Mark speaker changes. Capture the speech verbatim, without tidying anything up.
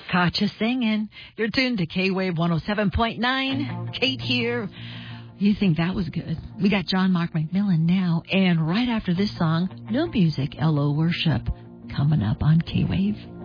Speaker 1: Caught you singing. You're tuned to K-Wave one oh seven point nine. Kate here. You think that was good? We got John Mark McMillan now. And right after this song, No Music, L O Worship, coming up on K-Wave.